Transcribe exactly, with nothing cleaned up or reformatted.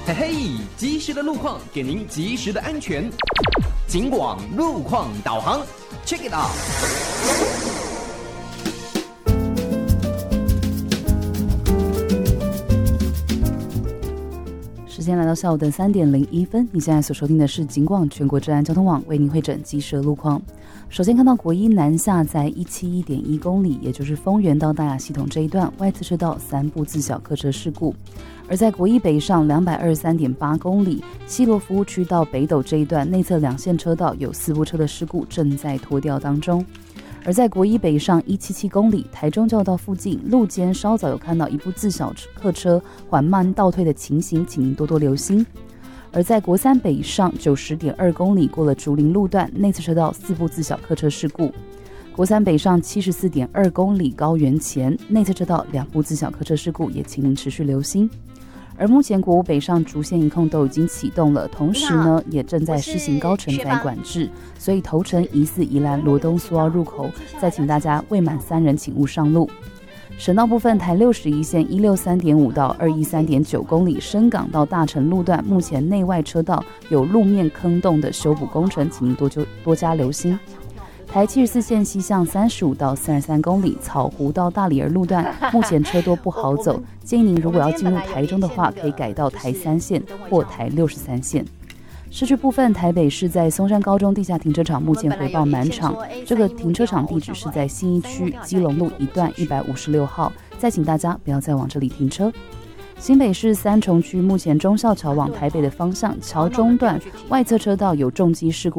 嘿嘿，及时的路况给您及时的安全。警广路况导航 ，check it out。 时间来到下午的三点零一分，你现在所收听的是警广全国治安交通网为您汇整及时的路况。首先看到国一南下在一百七十一点一公里，也就是丰原到大雅系统这一段外侧车道三部自小客车事故；而在国一北上两百二十三点八公里，西螺服务区到北斗这一段内侧两线车道有四部车的事故正在拖吊当中。而在国一北上一百七十七公里，台中教道附近路肩稍早有看到一部自小客车缓慢倒退的情形，请您多多留心。而在国三北上九十点二公里，过了竹林路段内侧车道四部自小客车事故；国三北上七十四点二公里高原前内侧车道两部自小客车事故，也请您持续留心。而目前国五北上竹线一控都已经启动了，同时呢也正在施行高承载管制，所以头城疑似宜兰罗东苏澳入口，再请大家未满三人请勿上路。省道部分，台六十一线一百六十三点五到二百一十三点九公里深港到大城路段，目前内外车道有路面坑洞的修补工程，请您多就多加留心。台七十四线西向三十五到三十三公里，草湖到大里儿路段目前车多不好走，建议您如果要进入台中的话，可以改到台三线或台六十三线。市区部分，台北市在松山高中地下停车场目前回报满场，这个停车场地址是在信义区基隆路一段一百五十六号，再请大家不要再往这里停车。新北市三重区目前忠孝桥往台北的方向桥中段外侧车道有重机事故